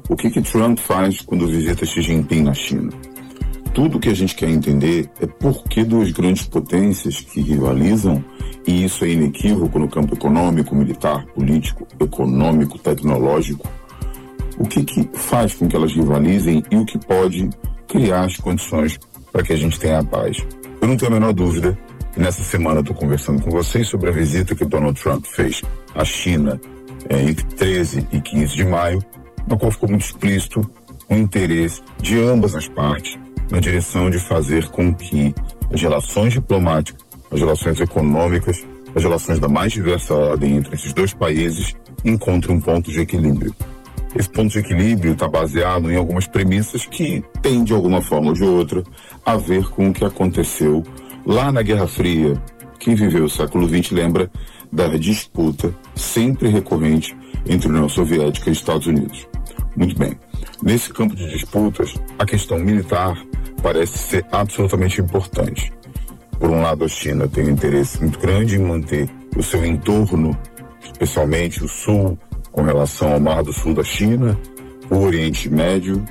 O que Trump faz quando visita Xi Jinping na China? Tudo o que a gente quer entender é por que duas grandes potências que rivalizam, e isso é inequívoco no campo econômico, militar, político, econômico, tecnológico, o que faz com que elas rivalizem e o que pode criar as condições para que a gente tenha a paz. Eu não tenho a menor dúvida, e nessa semana eu estou conversando com vocês sobre a visita que Donald Trump fez à China entre 13 e 15 de maio, na qual ficou muito explícito o interesse de ambas as partes na direção de fazer com que as relações diplomáticas, as relações econômicas, as relações da mais diversa ordem entre esses dois países encontrem um ponto de equilíbrio. Esse ponto de equilíbrio está baseado em algumas premissas que têm, de alguma forma ou de outra, a ver com o que aconteceu lá na Guerra Fria. Quem viveu o século XX lembra da disputa sempre recorrente entre a União Soviética e Estados Unidos. Muito bem. Nesse campo de disputas, a questão militar parece ser absolutamente importante. Por um lado, a China tem um interesse muito grande em manter o seu entorno, especialmente o Sul, com relação ao Mar do Sul da China, o Oriente Médio,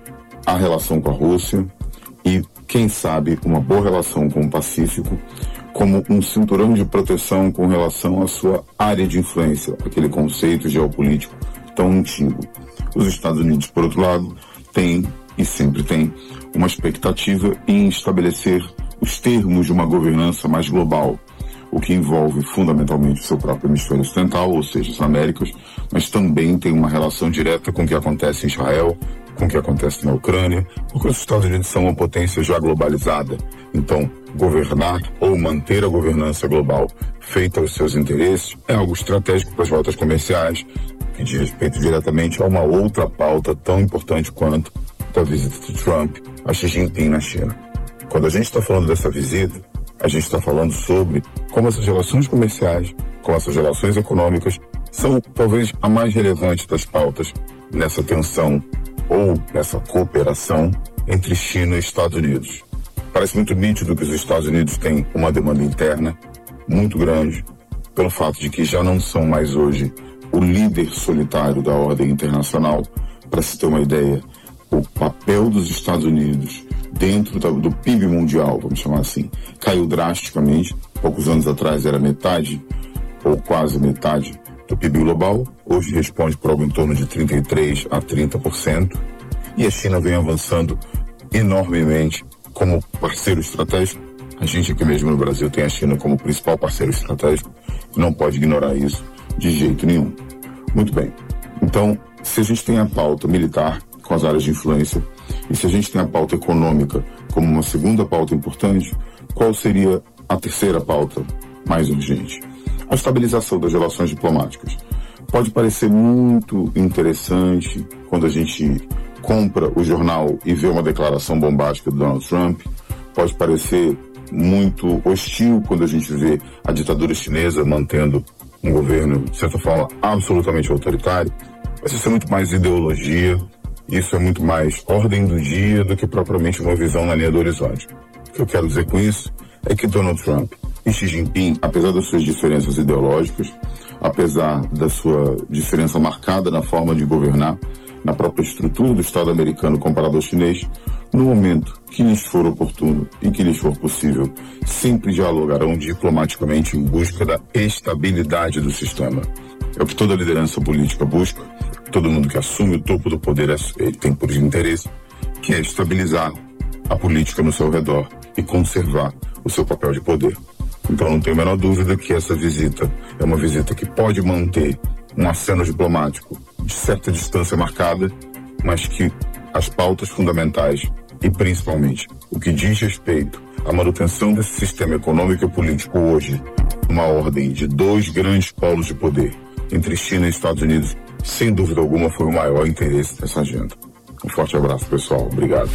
a relação com a Rússia e, quem sabe, uma boa relação com o Pacífico, como um cinturão de proteção com relação à sua área de influência, aquele conceito geopolítico tão antigo. Os Estados Unidos, por outro lado, têm e sempre têm uma expectativa em estabelecer os termos de uma governança mais global, o que envolve fundamentalmente o seu próprio hemisfério ocidental, ou seja, as Américas, mas também tem uma relação direta com o que acontece em Israel, com o que acontece na Ucrânia, porque os Estados Unidos são uma potência já globalizada. Então, governar ou manter a governança global feita aos seus interesses é algo estratégico para as rotas comerciais, que diz respeito diretamente a uma outra pauta tão importante quanto da visita de Trump a Xi Jinping na China. Quando a gente está falando dessa visita, a gente está falando sobre como essas relações comerciais, como essas relações econômicas são talvez a mais relevante das pautas nessa tensão ou nessa cooperação entre China e Estados Unidos. Parece muito nítido que os Estados Unidos têm uma demanda interna muito grande pelo fato de que já não são mais hoje o líder solitário da ordem internacional. Para se ter uma ideia, o papel dos Estados Unidos dentro do PIB mundial, vamos chamar assim, caiu drasticamente. Poucos anos atrás era metade, ou quase metade, do PIB global. Hoje responde por algo em torno de 33% a 30%. E a China vem avançando enormemente como parceiro estratégico. A gente aqui mesmo no Brasil tem a China como principal parceiro estratégico e não pode ignorar isso de jeito nenhum. Muito bem. Então, se a gente tem a pauta militar com as áreas de influência, e se a gente tem a pauta econômica como uma segunda pauta importante, qual seria a terceira pauta mais urgente? A estabilização das relações diplomáticas. Pode parecer muito interessante quando a gente compra o jornal e vê uma declaração bombástica do Donald Trump. Pode parecer muito hostil quando a gente vê a ditadura chinesa mantendo um governo, de certa forma, absolutamente autoritário. Mas isso é muito mais ideologia, isso é muito mais ordem do dia do que propriamente uma visão na linha do horizonte. O que eu quero dizer com isso é que Donald Trump e Xi Jinping, apesar das suas diferenças ideológicas, apesar da sua diferença marcada na forma de governar, na própria estrutura do Estado americano comparado ao chinês, no momento que lhes for oportuno e que lhes for possível, sempre dialogarão diplomaticamente em busca da estabilidade do sistema. É o que toda liderança política busca. Todo mundo que assume o topo do poder ele tem por interesse, que é estabilizar a política no seu redor e conservar o seu papel de poder. Então não tenho a menor dúvida que essa visita é uma visita que pode manter um aceno diplomático de certa distância marcada, mas que as pautas fundamentais e principalmente o que diz respeito à manutenção desse sistema econômico e político hoje, uma ordem de dois grandes polos de poder entre China e Estados Unidos, sem dúvida alguma foi o maior interesse dessa agenda. Um forte abraço, pessoal. Obrigado.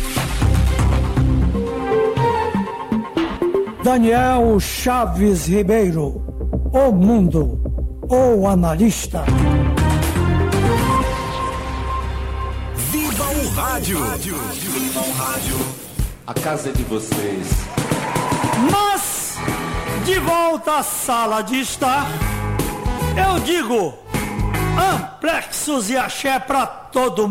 Daniel Chaves Ribeiro, o mundo, o analista. Viva o rádio! Viva o rádio! A casa é de vocês. Mas, de volta à sala de estar, eu digo, amplexos e axé pra todo mundo.